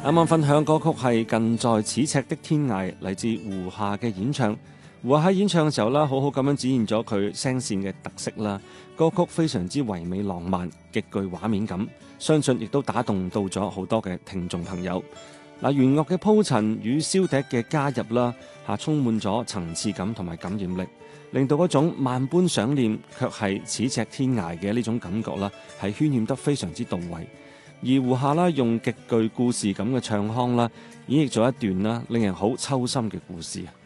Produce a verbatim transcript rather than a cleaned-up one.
啱啱分享歌曲係近在咫尺的天涯，嚟自胡夏嘅演唱。胡夏喺演唱嘅時候啦，好好咁樣展現咗佢聲線嘅特色啦。歌曲非常之唯美浪漫，極具畫面感，相信亦都打動到咗好多嘅聽眾朋友。嗱，弦樂嘅鋪陳與簫笛嘅加入啦，嚇充滿咗層次感同埋感染力，令到嗰種萬般想念卻係咫尺天涯嘅呢種感覺啦，係渲染得非常之到位。而胡夏啦，用極具故事感嘅唱腔啦，演繹咗一段啦，令人好抽心嘅故事。